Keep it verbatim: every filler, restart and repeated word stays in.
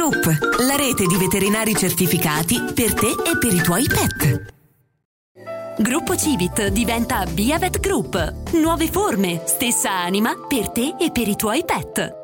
Group, la rete di veterinari certificati per te e per i tuoi pet. Gruppo Civit diventa Via Vet Group. Nuove forme, stessa anima per te e per i tuoi pet.